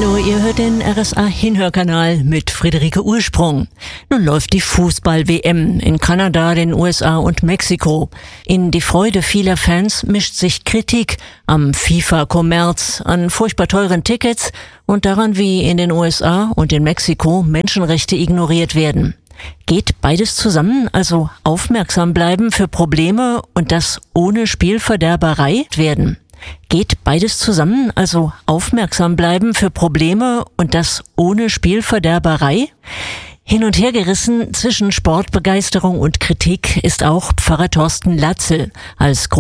Hallo, ihr hört den RSA-Hinhörkanal mit Friederike Ursprung. Nun läuft die Fußball-WM in Kanada, den USA und Mexiko. In die Freude vieler Fans mischt sich Kritik am FIFA-Kommerz, an furchtbar teuren Tickets und daran, wie in den USA und in Mexiko Menschenrechte ignoriert werden. Geht beides zusammen, also aufmerksam bleiben für Probleme und das ohne Spielverderberei werden? Geht beides zusammen, also aufmerksam bleiben für Probleme und das ohne Spielverderberei? Hin und her gerissen zwischen Sportbegeisterung und Kritik ist auch Pfarrer Thorsten Latzel als